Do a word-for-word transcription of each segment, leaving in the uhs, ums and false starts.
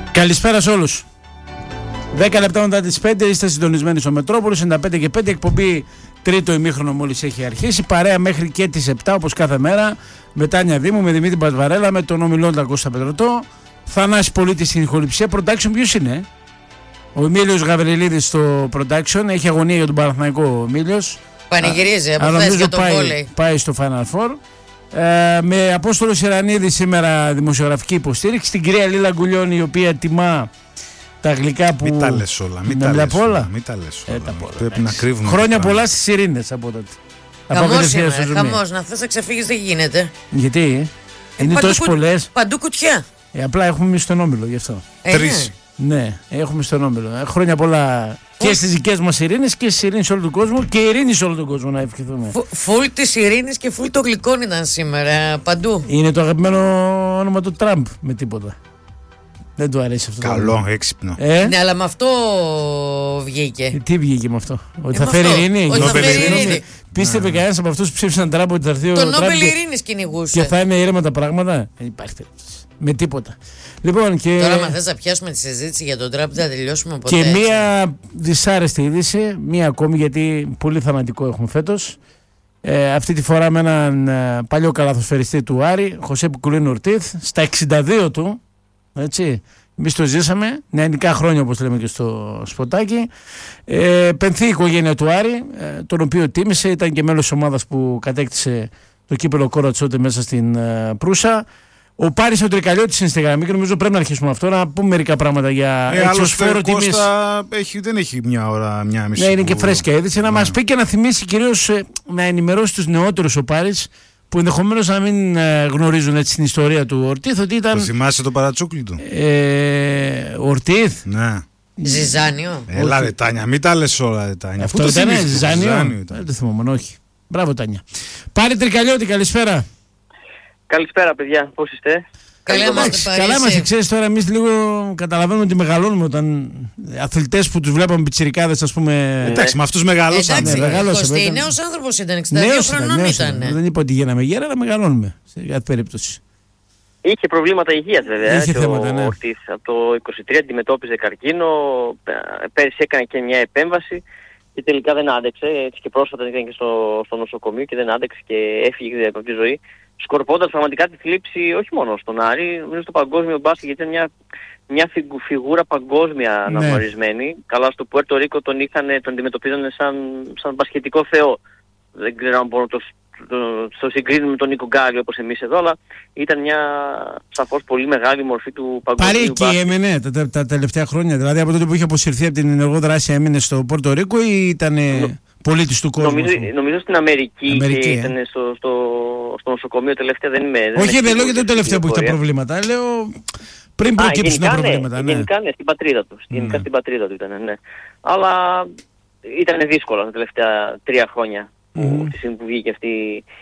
Καλησπέρα σε όλους. δέκα λεπτά μετά τις πέντε είστε συντονισμένοι στο Μετρόπολης ενενήντα πέντε και πέντε, εκπομπή τρίτο ημίχρονο μόλις έχει αρχίσει. Παρέα μέχρι και τις επτά όπως κάθε μέρα με Τάνια Δήμου, με Δημήτρη Μπασβαρέλα, με τον ομιλώντα Κώστα Πετρωτό. Θανάση Πολίτη στην ηχοληψία. Production ποιος είναι? Ο Εμίλιος Γαβριλίδης στο production. Έχει αγωνία για τον Παναθηναϊκό ο Εμίλιος. Πανηγυρίζει από χθες για τον βόλεϊ. Πάει στο Final Four. Ε, με Απόστολο Σιρανίδη σήμερα δημοσιογραφική υποστήριξη. Την κυρία Λίλα Γκουλιώνη, η οποία τιμά τα γλυκά που. Μην τα λες όλα. Μην τα λες όλα. Μην τα λες όλα. Ε, τα πολλά, πρέπει να κρύβουμε. Χρόνια πολλά στις Ειρήνες από τότε. Χαμός είναι, χαμός. Να θες να ξεφύγεις δεν γίνεται. Γιατί? Ε, είναι τόσες κου... πολλές. Παντού κουτιά. Ε, απλά έχουμε εμείς στον Όμιλο γι' αυτό. Ε, Τρεις. Ναι, έχουμε στον Όμιλο. Ε, χρόνια πολλά και στις δικές μας ειρήνες και στις ειρήνες σε όλο τον κόσμο και ειρήνη σε όλο τον κόσμο να ευχηθούμε. Φουλ της ειρήνης και φουλ των γλυκών ήταν σήμερα παντού. Είναι το αγαπημένο όνομα του Τραμπ με τίποτα. Δεν του αρέσει αυτό. Καλό, έξυπνο. Ε? Ναι, αλλά με αυτό βγήκε. Τι βγήκε με αυτό? Ότι ε, θα φέρει αυτό. ειρήνη. Ότι θα φέρει ειρήνη. Πίστευε ναι. κανένας από αυτούς που ψήφισαν Τραμπ ότι θα έρθει ο Τον Τραμπ Νόμπελ και... ειρήνης κυνηγούσε. και θα είναι ήρεμα τα πράγματα. Δεν υπάρχει περίπτωση. Με τίποτα. Λοιπόν, και... Τώρα, αν θες να πιάσουμε τη συζήτηση για τον Τραμπ, δεν θα τελειώσουμε ποτέ. Και έτσι. μία δυσάρεστη είδηση, μία ακόμη, γιατί πολύ θανατικό έχουμε φέτος. Ε, αυτή τη φορά με έναν ε, παλιό καλαθοσφαιριστή του Άρη, Χωσέ Πικουλίνο Ορτίθ, στα εξήντα δύο του. Έτσι. Εμείς το ζήσαμε, νεανικά χρόνια όπως λέμε και στο σποτάκι. Ε, πενθή η οικογένεια του Άρη, ε, τον οποίο τίμησε, ήταν και μέλος της ομάδας που κατέκτησε το κύπελο Κόρατς τότε μέσα στην ε, Προύσα. Ο Πάρης ο Τρικαλιώτης είναι στη γραμμή και νομίζω πρέπει να αρχίσουμε αυτό, να πούμε μερικά πράγματα για ε, εξωσφόρο τιμής. Κώστα έχει, δεν έχει μια ώρα, μια μισή. Ναι, είναι που... και φρέσκια είδηση. Να ναι. μας πει και να θυμίσει κυρίως ε, να ενημερώσει τους νεότερους ο Πάρης, που ενδεχομένως να μην ε, γνωρίζουν έτσι την ιστορία του Ορτίθ, ότι ήταν... Το θυμάσαι το παρατσούκλι του? Ε, Ορτίθ. Ναι. Ζιζάνιο. Έλα ρε Τάνια, μην τα λες όλα ρε Τάνια. Αυτό το ήταν θυμήθηκες, Ζιζάνιο. Δεν το θυμόμουν, όχι. Μπράβο Τάνια. Πάρη Τρικαλιώτη, καλησπέρα. Καλησπέρα παιδιά, πώς είστε? Καλά είμαστε, Καλά είμαστε, ξέρεις τώρα εμείς λίγο καταλαβαίνουμε ότι μεγαλώνουμε όταν αθλητές που τους βλέπαμε πιτσιρικάδες, ας πούμε. Εντάξει, με αυτούς μεγαλώσαμε. Εντάξει, Ναι, μεγαλώσαμε, Κωστή, ήταν- νέος άνθρωπος ήταν, εξήντα δύο Νέος ήταν, χρονών νέος ήταν. ήταν. Δεν είπα ότι γίναμε γέρα, αλλά μεγαλώνουμε σε κάθε περίπτωση. Είχε προβλήματα υγείας βέβαια. Είχε και θέματα, ο ναι. Ορτίθ από το είκοσι τρία αντιμετώπιζε καρκίνο, πέρυσι έκανε και μια επέμβαση και τελικά δεν άντεξε. Έτσι και πρόσφατα ήταν και στο, στο νοσοκομείο και δεν άντεξε και έφυγε από τη ζωή. Σκορπώντας πραγματικά τη θλίψη όχι μόνο στον Άρη, νομίζω στο παγκόσμιο μπάσκετ, γιατί ήταν μια, μια φιγου, φιγούρα παγκόσμια Ναι. αναγνωρισμένη. Καλά, στο Πουέρτο Ρίκο τον, είχαν, τον αντιμετωπίζανε σαν, σαν μπασκετικό θεό. Δεν ξέρω αν μπορώ να το, το, το συγκρίνουμε με τον Νίκο Γκάλι όπως εμείς εδώ, αλλά ήταν μια σαφώς πολύ μεγάλη μορφή του παγκόσμιου Πάρη εκεί μπάσκετ. έμενε τα, τα, τα τελευταία χρόνια, δηλαδή από τότε που είχε αποσυρθεί από την ενεργό δράση έμενε στο Πόρτο Ρίκο ή ήταν πολίτης του κόσμου? Νομίζω, νομίζω στην Αμερική, Αμερική, και ε. ήταν στο, στο, στο νοσοκομείο τελευταία, δεν είμαι... Όχι, είμαι δεν λέω για το στην τελευταίο που είχε τα πορεία. προβλήματα. Λέω πριν Α, προκύψουν τα γενικά, προβλήματα. ναι, Ναι. γενικά ναι, στην πατρίδα του. Γενικά Ναι. στην πατρίδα του ήταν, ναι. Αλλά ήταν δύσκολο τα τελευταία τρία χρόνια που, Μμμ. τη στιγμή που βγήκε αυτή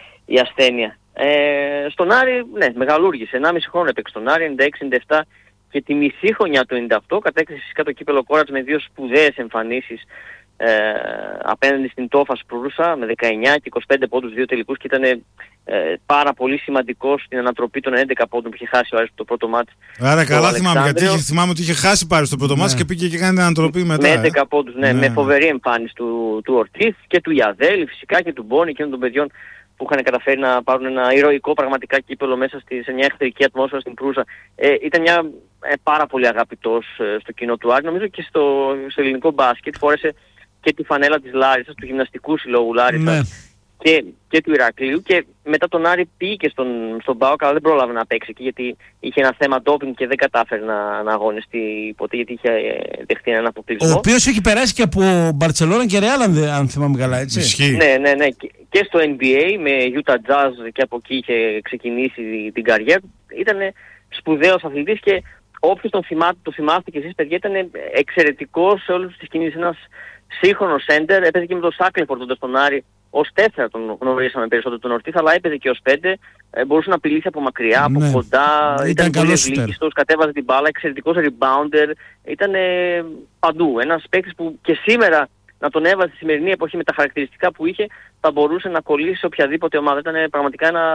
η ασθένεια. Ε, στον Άρη, ναι, μεγαλούργησε. ενάμιση χρόνο έπαιξε στον Άρη, ενενήντα έξι ενενήντα επτά και τη μισή χρονιά του ενενήντα οκτώ κατέκτησε φυσικά το κύπελο Κόρατς με δύο σπουδαίες εμφανίσεις ε, απέναντι στην Τόφα Προύσα με δεκαεννιά και είκοσι πέντε πόντους, δύο τελικούς, και ήταν ε, πάρα πολύ σημαντικός στην ανατροπή των έντεκα πόντων που είχε χάσει ο Άρης το πρώτο μάτς. Άρα στο καλά θυμάμαι, γιατί Αλεξάνδριο. είχε, θυμάμαι ότι είχε χάσει πάρει στο πρώτο Ναι. μάτς και πήγε και κάνει την ανατροπή μετά. Με ε. έντεκα πόντους, ναι, Ναι, με ναι. φοβερή εμφάνιση του, του Ορτίθ και του Ιαδέλη φυσικά και του Μπόνι και των παιδιών που είχαν καταφέρει να πάρουν ένα ηρωικό πραγματικά κύπελο μέσα στη, σε μια εχθρική ατμόσφαιρα στην Προύσα. Ε, ήταν μια ε, πάρα πολύ αγαπητός ε, στο κοινό του Άρη, νομίζω και στο, στο ελληνικό μπάσκετ. Φόρεσε και τη φανέλα της Λάρισσας, του γυμναστικού συλλόγου Λάρισσας, Ναι. και, και του Ηρακλείου, και μετά τον Άρη πήγε και στον, στον ΠΑΟΚ, αλλά δεν πρόλαβε να παίξει εκεί γιατί είχε ένα θέμα ντόπινγκ και δεν κατάφερε να, να αγωνιστεί ποτέ, γιατί είχε ε, δεχτεί έναν Ο αποκλεισμό. οποίος έχει περάσει και από Μπαρτσελόνα και Ρεάλ, αν, δε- αν θυμάμαι καλά, έτσι. Ισχύει. Ναι, ναι, ναι. Και, και στο N B A με Utah Jazz, και από εκεί είχε ξεκινήσει την καριέρα. Ήταν σπουδαίος αθλητής και όποιος τον θυμάται, το θυμάστε και εσείς παιδιά, ήταν εξαιρετικός σε όλες τις κινήσεις. Ένας σύγχρονος σέντερ, έπαιζε και με τον Σάκλεφορντ τότε στον Άρη. Ως τέσσερα τον γνωρίσαμε περισσότερο τον Ορτίθ, αλλά έπαιζε και ως πέντε. Ε, μπορούσε να απειλήσει από μακριά, από Ναι. κοντά. Ήταν Ήταν πολύ καλός σούτερ. ευλίγιστος, κατέβαζε την μπάλα, εξαιρετικός rebounder. Ήταν ε, παντού. Ένας παίκτης που και σήμερα να τον έβαζε στη σημερινή εποχή με τα χαρακτηριστικά που είχε, θα μπορούσε να κολλήσει σε οποιαδήποτε ομάδα. Ήταν πραγματικά ένα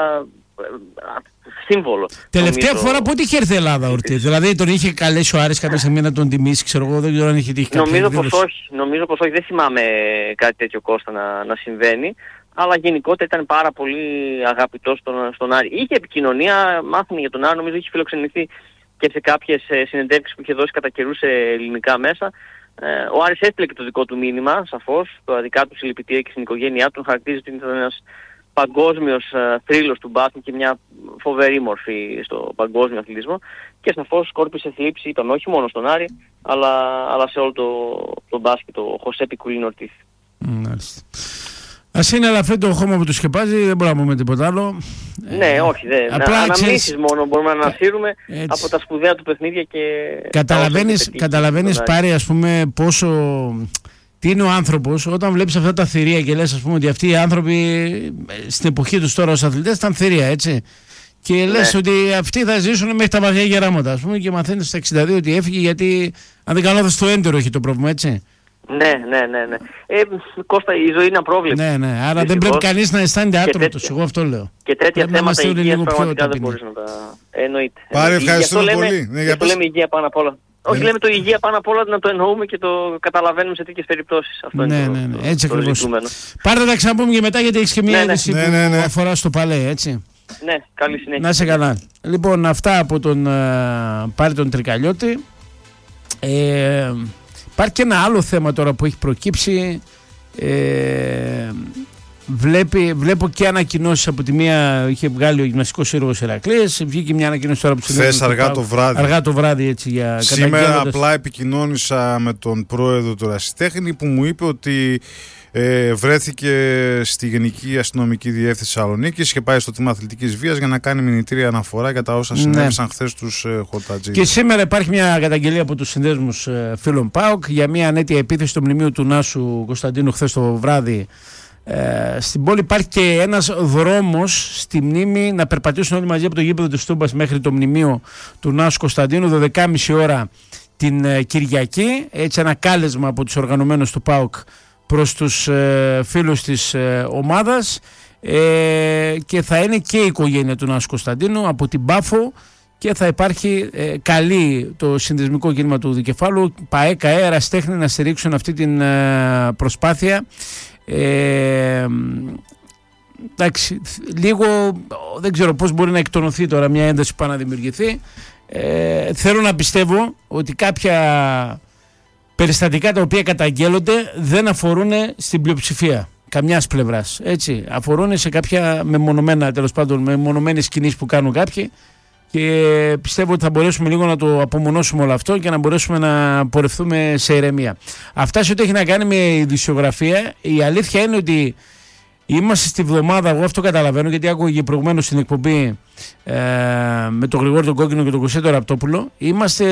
σύμβολο. Τελευταία νομίζω, φορά πότε είχε έρθει η Ελλάδα ο Ορτίθ? Δηλαδή τον είχε καλέσει ο Άρης κάποια στιγμή να τον τιμήσει, ξέρω εγώ, δεν ξέρω αν είχε τύχει κάποια νομίζω πως όχι, νομίζω πως όχι. Δεν θυμάμαι κάτι τέτοιο, Κώστα, να, να συμβαίνει. Αλλά γενικότερα ήταν πάρα πολύ αγαπητός στον, στον Άρη. Είχε επικοινωνία, μάθαμε για τον Άρη, νομίζω είχε φιλοξενηθεί και σε κάποιες συνεντεύξεις που είχε δώσει κατά καιρούς σε ελληνικά μέσα. Ε, ο Άρης έστειλε και το δικό του μήνυμα, σαφώς, το δικά του συλληπιτήρια και στην οικογένειά του. Χαρακτηρίζει ότι ήταν ένας παγκόσμιος θρύλος του μπάσκετ και μια φοβερή μορφή στο παγκόσμιο αθλητισμό. Και σαφώς σκόρπισε θλίψη, είπαμε, όχι μόνο στον Άρη, αλλά, αλλά σε όλο το, το μπάσκετ, το Χωσέ Πικουλίνο Ορτίθ. Μάλιστα. Ας είναι ελαφρύ το χώμα που του σκεπάζει, δεν μπορούμε να πούμε τίποτα άλλο. Ναι, ε, όχι, δεν. Αναμνήσεις μόνο μπορούμε να ανασύρουμε από τα σπουδαία του παιχνίδια και... Καταλαβαίνεις, καταλαβαίνεις πάρει, ας πούμε, πόσο... Τι είναι ο άνθρωπος όταν βλέπεις αυτά τα θηρία και λες, ας πούμε, ότι αυτοί οι άνθρωποι στην εποχή τους τώρα ως αθλητές ήταν θηρία, έτσι. Και ναι. λες ότι αυτοί θα ζήσουν μέχρι τα βαθιά γεράματα, ας πούμε, και μαθαίνεις στα εξήντα δύο ότι έφυγε γιατί, αν δεν κάνω, στο έντερο έχει το πρόβλημα, έτσι. Ναι, ναι, ναι, ναι. Ε, Κώστα, η ζωή είναι απρόβλεπτη. Ναι, ναι. Άρα δυστυχώς δεν πρέπει κανείς να αισθάνεται άτρωτος. Εγώ αυτό λέω. Και τέτοια θέματα υγείας πραγματικά δεν μπορείς να τα... Εννοείται. Πάρε, ευχαριστούμε πολύ. Λέμε, ναι, το λέμε υγεία πάνω απ' όλα. Όχι, λέμε το υγεία πάνω απ' όλα, να το εννοούμε και το καταλαβαίνουμε σε τέτοιες περιπτώσεις. Αυτό ναι, είναι ναι, ναι, το, έτσι το ακριβώς. ζητούμενο. Πάρτε τα ξαναπούμε και μετά, γιατί έχεις και μια ναι, είδηση ναι. που ναι, ναι, ναι. αφορά στο Παλέ, έτσι. Ναι, καλή συνέχεια. Να είσαι καλά. Λοιπόν, αυτά από τον uh, Πάρη τον Τρικαλιώτη. Ε, υπάρχει και ένα άλλο θέμα τώρα που έχει προκύψει. Ε, βλέπει, βλέπω και ανακοινώσεις. Από τη μία είχε βγάλει ο γυμναστικός σύλλογος Ηρακλείας, βγήκε μια ανακοινώση τώρα που χθες αργά το βράδυ. Αργά το βράδυ, έτσι, για σήμερα απλά επικοινώνησα με τον πρόεδρο του Ερασιτέχνη που μου είπε ότι ε, βρέθηκε στη Γενική Αστυνομική Διεύθυνση Θεσσαλονίκης και πάει στο τμήμα αθλητικής βίας για να κάνει μηνυτήρια αναφορά για τα όσα συνέβησαν ναι. χθες στους ε, χορτατζίδες. Και σήμερα υπάρχει μια καταγγελία από τους συνδέσμους ε, φίλων ΠΑΟΚ για μια ανέτεια επίθεση στο μνημείο του Νάσου Κωνσταντίνου χθες το βράδυ. Ε, στην πόλη υπάρχει και ένας δρόμος στη μνήμη να περπατήσουν όλοι μαζί από το γήπεδο της Τούμπας μέχρι το μνημείο του Νάσου Κωνσταντίνου δώδεκα και μισή ώρα την ε, Κυριακή. Έτσι, ένα κάλεσμα από τους οργανωμένους του ΠΑΟΚ προς τους ε, φίλους της ε, ομάδας, ε, και θα είναι και η οικογένεια του Νάσου Κωνσταντίνου από την Πάφο και θα υπάρχει ε, καλή το συνδεσμικό κίνημα του Δικεφάλου, ΠΑΕ, ΚΑΕ, Ερασιτέχνη να στηρίξουν αυτή την ε, προσπάθεια. Ε, εντάξει, λίγο δεν ξέρω πώς μπορεί να εκτονωθεί τώρα μια ένταση που πάει να δημιουργηθεί. Ε, θέλω να πιστεύω ότι κάποια περιστατικά τα οποία καταγγέλλονται δεν αφορούν στην πλειοψηφία καμιάς πλευράς, έτσι. Αφορούν σε κάποια μεμονωμένα, τέλος πάντων, μεμονωμένες κινήσεις που κάνουν κάποιοι, και πιστεύω ότι θα μπορέσουμε λίγο να το απομονώσουμε όλο αυτό και να μπορέσουμε να πορευτούμε σε ηρεμία. Αυτά σε ό,τι έχει να κάνει με ειδησιογραφία. Η αλήθεια είναι ότι είμαστε στη βδομάδα, εγώ αυτό καταλαβαίνω, γιατί άκουγε προηγουμένως στην εκπομπή ε, με τον Γρηγόρη τον Κόκκινο και τον Κωνσταντίνο Ραπτόπουλο. Είμαστε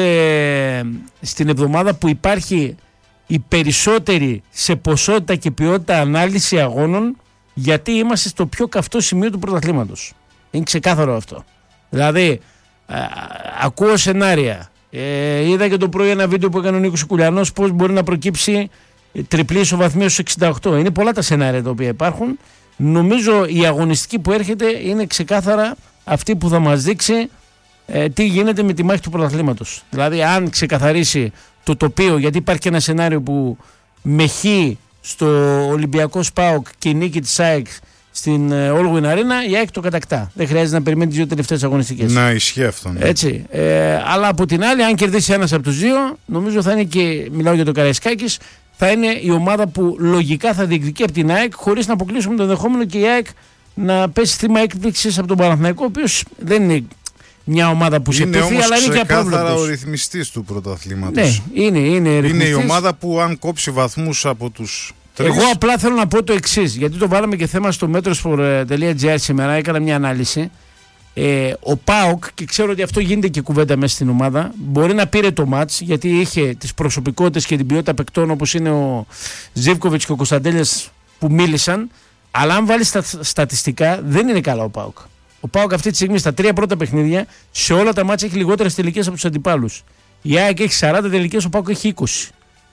στην εβδομάδα που υπάρχει η περισσότερη σε ποσότητα και ποιότητα ανάλυση αγώνων, γιατί είμαστε στο πιο καυτό σημείο του πρωταθλήματος. Είναι ξεκάθαρο αυτό. Δηλαδή, α, ακούω σενάρια. Ε, είδα και το πρωί ένα βίντεο που έκανε ο Νίκος Κουλιανός, πώς μπορεί να προκύψει τριπλή ισοβαθμία στους εξήντα οκτώ. Είναι πολλά τα σενάρια τα οποία υπάρχουν. Νομίζω η αγωνιστική που έρχεται είναι ξεκάθαρα αυτή που θα μας δείξει ε, τι γίνεται με τη μάχη του πρωταθλήματος. Δηλαδή, αν ξεκαθαρίσει το τοπίο, γιατί υπάρχει και ένα σενάριο που με χ στο Ολυμπιακό ΣΠΑΟΚ και η νίκη της ΑΕΚ στην Όλγουιν Αρίνα, η ΑΕΚ το κατακτά. Δεν χρειάζεται να περιμένει τις δύο τελευταίες αγωνιστικές. Να ισχύει αυτό. Ναι. Έτσι. Ε, αλλά από την άλλη, αν κερδίσει ένας από τους δύο, νομίζω θα είναι και, μιλάω για το Καραϊσκάκης, θα είναι η ομάδα που λογικά θα διεκδικεί από την ΑΕΚ, χωρίς να αποκλείσουμε το ενδεχόμενο και η ΑΕΚ να πέσει θύμα έκπληξης από τον Παναθηναϊκό, ο οποίος δεν είναι μια ομάδα που σε πέφτει, αλλά είναι και απρόβλεπτος. Είναι όμως ο ρυθμιστής του πρωταθλήματος. Ναι, είναι, είναι, είναι η ομάδα που αν κόψει βαθμούς από τους τρεις... Εγώ απλά θέλω να πω το εξής, γιατί το βάλαμε και θέμα στο metrosport τελεία τζι άρ σήμερα, έκανα μια ανάλυση. Ε, ο ΠΑΟΚ, και ξέρω ότι αυτό γίνεται και κουβέντα μέσα στην ομάδα, μπορεί να πήρε το μάτς γιατί είχε τις προσωπικότητες και την ποιότητα παικτών όπως είναι ο Ζίβκοβιτς και ο Κωνσταντέλιας που μίλησαν, αλλά αν βάλει στα στατιστικά δεν είναι καλά ο ΠΑΟΚ. Ο ΠΑΟΚ αυτή τη στιγμή στα τρία πρώτα παιχνίδια σε όλα τα μάτς έχει λιγότερες τελικές από τους αντιπάλους. Η ΑΕΚ έχει σαράντα τελικές, ο ΠΑΟΚ έχει είκοσι.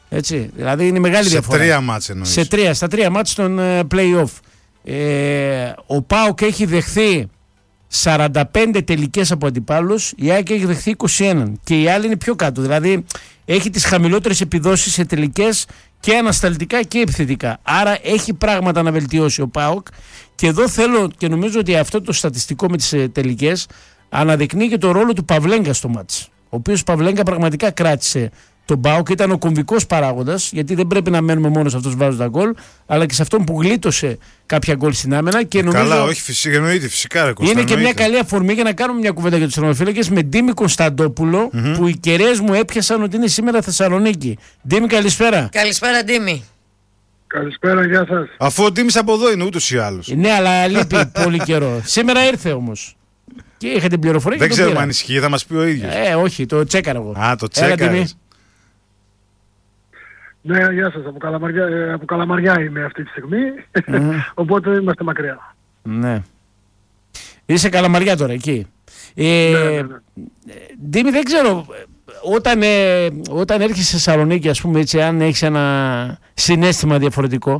Έτσι, δηλαδή είναι μεγάλη σε διαφορά. Σε τρία μάτς εννοείς. Σε τρία, στα τρία μάτς των uh, play-off. Ε, ο ΠΑΟΚ έχει δεχθεί σαράντα πέντε τελικές από αντιπάλους, η ΑΕΚ έχει δεχθεί είκοσι ένα και η άλλη είναι πιο κάτω. Δηλαδή έχει τις χαμηλότερες επιδόσεις σε τελικές και ανασταλτικά και επιθετικά. Άρα έχει πράγματα να βελτιώσει ο ΠΑΟΚ και εδώ θέλω και νομίζω ότι αυτό το στατιστικό με τις τελικές αναδεικνύει και το ρόλο του Παυλέγκα στο μάτς. Ο οποίος Παυλέγκα πραγματικά κράτησε τον ΠΑΟΚ, ήταν ο κομβικός παράγοντας, γιατί δεν πρέπει να μένουμε μόνο σε αυτός που βάζει τα γκολ, αλλά και σε αυτόν που γλίτωσε κάποια γκολ στην άμυνα. Και νομίζω καλά, όχι φυσικά, εννοείται, φυσικά. Ρε, Κώστα, είναι και εννοείται. μια καλή αφορμή για να κάνουμε μια κουβέντα για τους τερματοφύλακες με Ντίμη Κωνσταντόπουλο, mm-hmm. που οι κεραίες μου έπιασαν ότι είναι σήμερα Θεσσαλονίκη. Ντίμη, καλησπέρα. Καλησπέρα, Ντίμη. Καλησπέρα, γεια σας. Αφού ο Ντίμης από εδώ είναι ούτως ή άλλως. Ναι, αλλά λείπει πολύ καιρό. Σήμερα ήρθε όμως. Και είχα την πληροφορία. Δεν και ξέρουμε αν ισχύει, θα μας πει ο ίδιος. Ε, όχι, το τσέκαρα εγώ. Α, το τσέκαρες. Ναι, γεια σας. Από Καλαμαριά, ε, από Καλαμαριά είμαι αυτή τη στιγμή, mm. οπότε είμαστε μακριά. Ναι. Είσαι Καλαμαριά τώρα εκεί. Ε, ναι, ναι, ναι. Ντίμη, δεν ξέρω, όταν, ε, όταν έρχεσαι σε Θεσσαλονίκη, ας πούμε έτσι, αν έχεις ένα συναίσθημα διαφορετικό.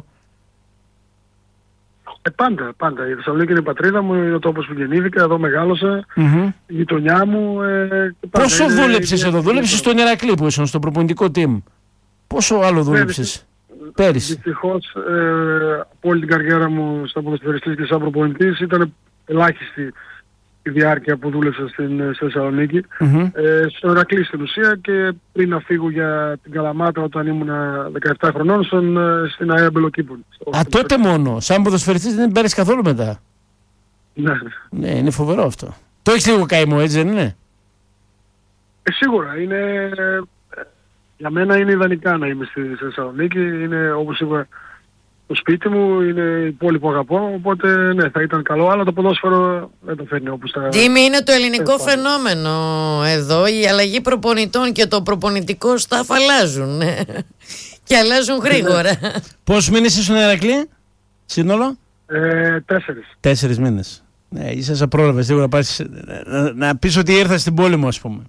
Ε, πάντα, πάντα. Η Θεσσαλονίκη είναι η πατρίδα μου, είναι ο τόπος που γεννήθηκα, εδώ μεγάλωσα, mm-hmm. η γειτονιά μου. Ε, Πόσο είναι, δούλεψες είναι, εδώ, είναι, δούλεψες στον Ηρακλή που ήσουν, στο προπονητικό team. Πόσο άλλο δούλεψες πέρυσι? Δυστυχώς, ε, από όλη την καριέρα μου σαν ποδοσφαιριστής και σαν προπονητής ήταν ελάχιστη η διάρκεια που δούλεψα στην στη Θεσσαλονίκη. Mm-hmm. Ε, στο Ηρακλή στην ουσία και πριν να φύγω για την Καλαμάτα όταν ήμουν δεκαεπτά χρονών στον, στην ΑΕΑ Μπελοκήπων. Α, τότε μόνο. Σαν ποδοσφαιριστής δεν πέρασες καθόλου μετά. Ναι. Ναι, είναι φοβερό αυτό. Το έχεις λίγο καημό, έτσι δεν είναι? Ε, σίγουρα. Είναι, για μένα είναι ιδανικά να είμαι στη Θεσσαλονίκη. Είναι όπως είπα το σπίτι μου, είναι η πόλη που αγαπώ, οπότε ναι, θα ήταν καλό, αλλά το ποδόσφαιρο δεν το φέρνει όπως τα... Ντίμη, είναι το ελληνικό ε, φαινόμενο εδώ, η αλλαγή προπονητών και το προπονητικό staff αλλάζουν και αλλάζουν γρήγορα. Πόσους μήνες είσαι στον Ηρακλή, σύνολο? Ε, τέσσερις. Τέσσερις μήνες. Ναι, ίσα πρόλαβες λίγο να, πας, να, να πεις ότι ήρθα στην πόλη μου, ας πούμε.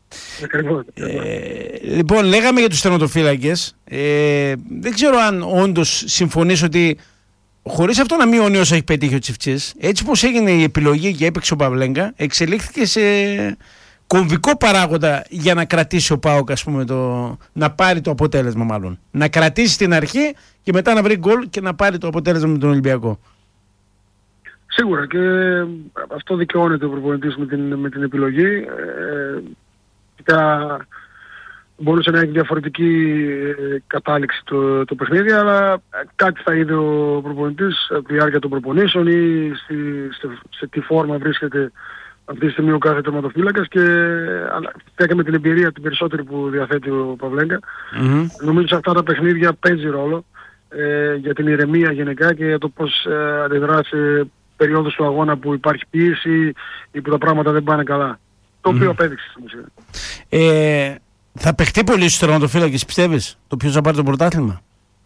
Ε, λοιπόν, λέγαμε για τους τερματοφύλακες. Ε, δεν ξέρω αν όντως συμφωνείς ότι χωρίς αυτό να μειώνει όσα έχει πετύχει ο Τσιφτσής, έτσι πως έγινε η επιλογή και έπαιξε ο Παυλέγκα, εξελίχθηκε σε κομβικό παράγοντα για να κρατήσει ο ΠΑΟΚ, ας πούμε, το, να πάρει το αποτέλεσμα μάλλον. Να κρατήσει την αρχή και μετά να βρει γκολ και να πάρει το αποτέλεσμα με τον Ολυμπιακό. Σίγουρα και αυτό δικαιώνεται ο προπονητής με την, με την επιλογή. Ε, μπορούσε να έχει διαφορετική κατάληξη το, το παιχνίδι, αλλά κάτι θα είδε ο προπονητής από τη διάρκεια των προπονήσεων ή στη, σε, σε τι φόρμα βρίσκεται αυτή τη στιγμή ο κάθε τερματοφύλακας και έκανε την εμπειρία την περισσότερη που διαθέτει ο Παυλέγκα. Mm-hmm. Νομίζω σε αυτά τα παιχνίδια παίζει ρόλο ε, για την ηρεμία γενικά και για το πώς ε, αντιδρά σε περιόδους του αγώνα που υπάρχει πίεση ή που τα πράγματα δεν πάνε καλά. Το οποίο mm. απέδειξε στην ουσία. Ε, θα παιχτεί πολύ στους τερματοφύλακες, πιστεύεις, το ποιος θα πάρει το πρωτάθλημα?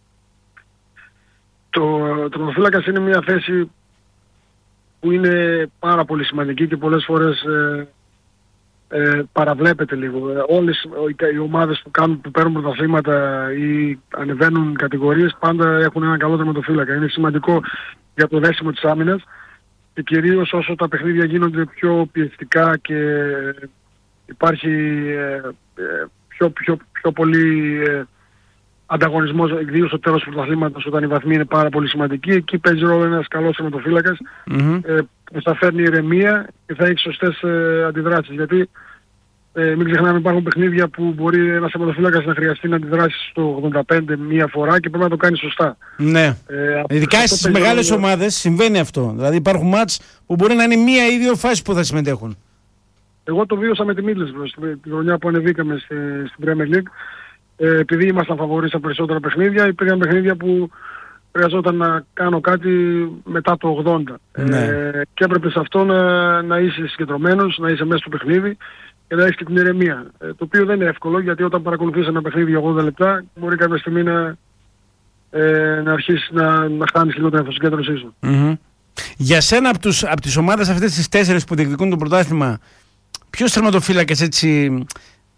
Το τερματοφύλακας είναι μια θέση που είναι πάρα πολύ σημαντική και πολλές φορές ε, ε, παραβλέπεται λίγο. Ε, όλες οι ομάδες που, κάνουν, που παίρνουν πρωταθλήματα ή ανεβαίνουν κατηγορίες πάντα έχουν έναν καλό τερματοφύλακα. Είναι σημαντικό για το δέσιμο της άμυνας. Και κυρίως όσο τα παιχνίδια γίνονται πιο πιεστικά και υπάρχει ε, ε, πιο, πιο, πιο πολύ ε, ανταγωνισμός, ιδίως στο τέλος του πρωταθλήματος όταν η βαθμή είναι πάρα πολύ σημαντική, εκεί παίζει ρόλο ένας καλός τερματοφύλακας mm-hmm. ε, που θα φέρνει ηρεμία και θα έχει σωστές ε, αντιδράσεις. Γιατί ε, μην ξεχνάμε υπάρχουν παιχνίδια που μπορεί ένας τερματοφύλακας να χρειαστεί να αντιδράσει στο ογδόντα πέντε μία φορά και πρέπει να το κάνει σωστά. Ναι. Ε, Ειδικά στις μεγάλες ρόλο... ομάδες συμβαίνει αυτό. Δηλαδή υπάρχουν μάτς που μπορεί να είναι μία ή δύο φάσεις που θα συμμετέχουν. Εγώ το βίωσα με τη Middlesbrough τη χρονιά που ανεβήκαμε στη, στην Premier League. Ε, επειδή ήμασταν φαβορείς στα περισσότερα παιχνίδια, υπήρχαν παιχνίδια που χρειαζόταν να κάνω κάτι μετά το ογδόντα. Ναι. Ε, και έπρεπε σε αυτό να, να είσαι συγκεντρωμένος, να είσαι μέσα στο παιχνίδι και να έχεις και την ηρεμία. Ε, το οποίο δεν είναι εύκολο γιατί όταν παρακολουθείς ένα παιχνίδι για ογδόντα λεπτά μπορεί κάποια στιγμή να, ε, να αρχίσεις να, να χάνεις λίγο την αυτοσυγκέντρωσή σου. Mm-hmm. Για σένα από, τους, από τις ομάδες αυτές τις τέσσερις που διεκδικούν το πρωτάθλημα, ποιος τερματοφύλακας έτσι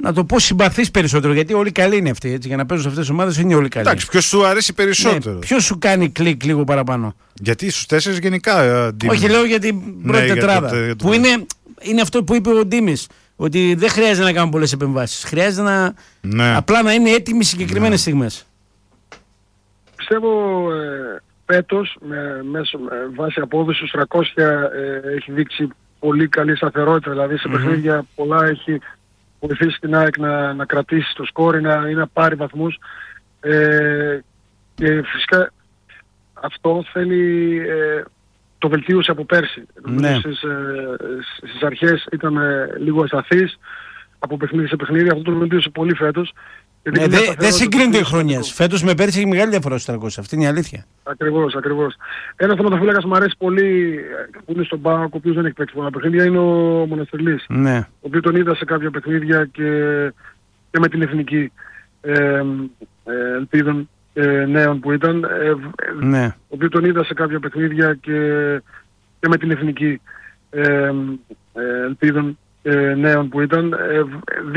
να το πω, συμπαθείς περισσότερο. Γιατί όλοι καλοί είναι αυτοί. Έτσι, για να παίζουν σε αυτές τις ομάδες είναι όλοι καλοί. Εντάξει, ποιος σου αρέσει περισσότερο. Ναι, ποιος σου κάνει κλικ λίγο παραπάνω. Γιατί στους τέσσερις γενικά. Ντίμη. Όχι, λέω για την πρώτη Ναι, τετράδα. για το, για το... Που είναι, είναι αυτό που είπε ο Ντίμης. Ότι δεν χρειάζεται να κάνουν πολλές επεμβάσεις. Χρειάζεται να, ναι. απλά να είναι έτοιμοι συγκεκριμένες ναι. στιγμές. Πιστεύω ε, φέτος με, μέσω, με βάση απόδοση τριακόσια ε, έχει δείξει πολύ καλή σταθερότητα. Δηλαδή σε mm-hmm. παιχνίδια πολλά έχει βοηθήσει την ΑΕΚ να, να κρατήσει το σκόρ ή να, να πάρει βαθμούς. Ε, και φυσικά αυτό θέλει, ε, το βελτίωσε από πέρσι. Ναι. Στις, ε, στις αρχές ήταν ε, λίγο ασταθής από παιχνίδι σε παιχνίδι. Αυτό το βελτίωσε πολύ φέτος. Ναι, δεν δε συγκρίνονται οι χρονιές. Φέτος με πέρσι έχει μεγάλη διαφορά στους τριακόσια. Αυτή είναι η αλήθεια. Ακριβώς, ακριβώς. Ένα θεματοφύλακας μου αρέσει πολύ που είναι στον ΠΑΟΚ, ο οποίος δεν έχει παίξει πολλά παιχνίδια, είναι ο Μοναστηρλής. Ναι. Ο οποίος τον είδα σε κάποια παιχνίδια και, και με την εθνική ε, ε, ελπίδων ε, νέων που ήταν. Ε, ναι. Ο οποίος τον είδα σε κάποια παιχνίδια και, και με την εθνική ε, ε, ελπίδων ε, νέων που ήταν. Ε,